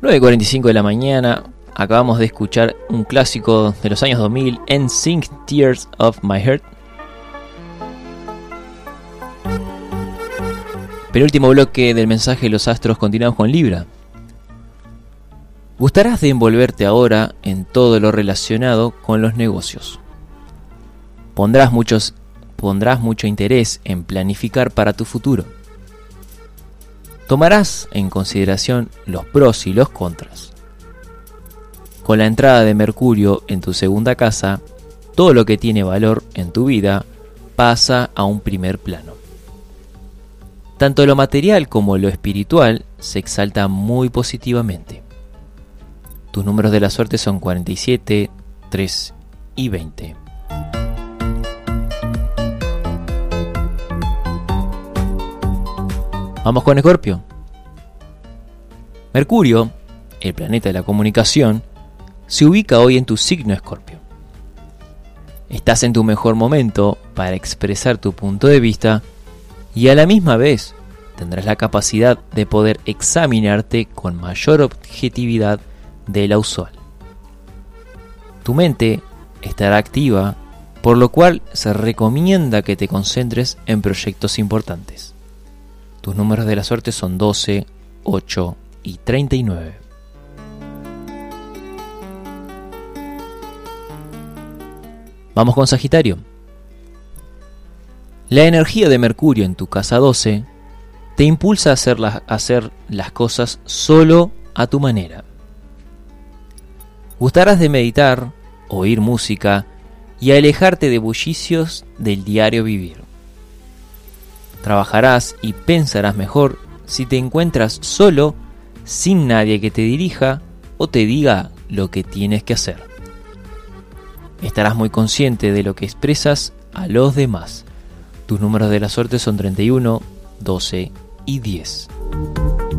9:45 de la mañana, acabamos de escuchar un clásico de los años 2000, NSYNC, Tears of My Heart. Penúltimo bloque del mensaje de los astros, continuamos con Libra. Gustarás de envolverte ahora en todo lo relacionado con los negocios. Pondrás mucho interés en planificar para tu futuro. Tomarás en consideración los pros y los contras. Con la entrada de Mercurio en tu segunda casa, todo lo que tiene valor en tu vida pasa a un primer plano. Tanto lo material como lo espiritual se exalta muy positivamente. Tus números de la suerte son 47, 3 y 20. Vamos con Escorpio. Mercurio, el planeta de la comunicación, se ubica hoy en tu signo Escorpio. Estás en tu mejor momento para expresar tu punto de vista y a la misma vez tendrás la capacidad de poder examinarte con mayor objetividad de la usual. Tu mente estará activa, por lo cual se recomienda que te concentres en proyectos importantes. Tus números de la suerte son 12, 8 y 39. Vamos con Sagitario. La energía de Mercurio en tu casa 12 te impulsa a hacer las cosas solo a tu manera. Gustarás de meditar, oír música y alejarte de bullicios del diario vivir. Trabajarás y pensarás mejor si te encuentras solo, sin nadie que te dirija o te diga lo que tienes que hacer. Estarás muy consciente de lo que expresas a los demás. Tus números de la suerte son 31, 12 y 10.